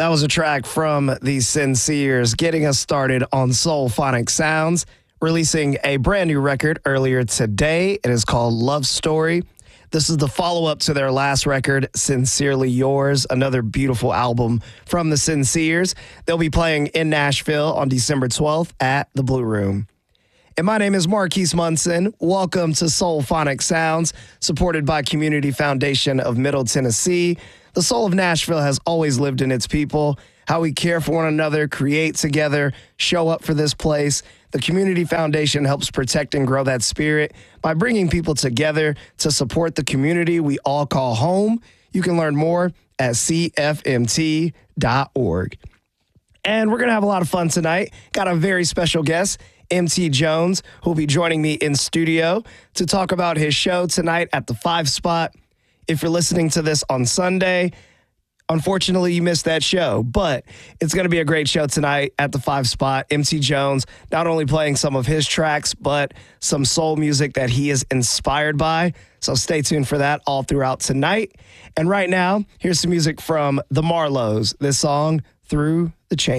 That was a track from the Sinceres, getting us started on Soulphonic Sounds, releasing a brand new record earlier today. It is called Love Story. This is the follow-up to their last record, Sincerely Yours, another beautiful album from the Sinceres. They'll be playing in Nashville on December 12th at the Blue Room. And my name is Marquise Munson. Welcome to Soulphonic Sounds, supported by Community Foundation of Middle Tennessee. The soul of Nashville has always lived in its people, how we care for one another, create together, show up for this place. The Community Foundation helps protect and grow that spirit by bringing people together to support the community we all call home. You can learn more at cfmt.org. And we're going to have a lot of fun tonight. Got a very special guest, MT Jones, who will be joining me in studio to talk about his show tonight at the 5 Spot. If you're listening to this on Sunday, unfortunately, you missed that show, but it's going to be a great show tonight at the 5 Spot. MT Jones, not only playing some of his tracks, but some soul music that he is inspired by. So stay tuned for that all throughout tonight. And right now, here's some music from the Marlows. This song, Through the Chain.